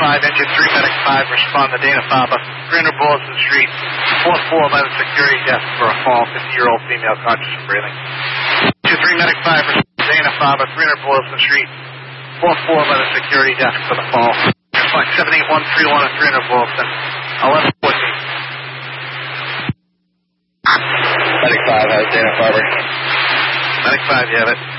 5, engine 3, medic 5, respond to Dana-Farber, 300 Boylston Street, 4-4 by the security desk for a fall, 50-year-old female conscious and breathing. 2-3, medic 5, respond to Dana-Farber, 300 Boylston Street, 4-4 by the security desk for the fall. Respond 78131 at 300 Boylston, 1114. Medic 5 has Dana-Farber. Medic 5, you have it.